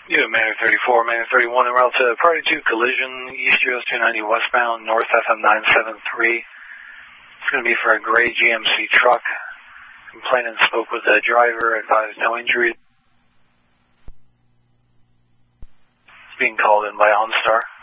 You have Manor 34, Manor 31 en route to Priority 2 collision, East US 290 westbound, North FM 973. It's going to be for a gray GMC truck. Complainant spoke with the driver, advised no injuries. It's being called in by OnStar.